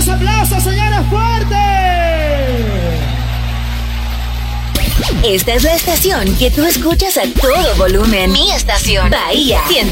los aplausos, señores, fuerte. Esta es la estación que tú escuchas a todo volumen. Mi estación, Bahía 100.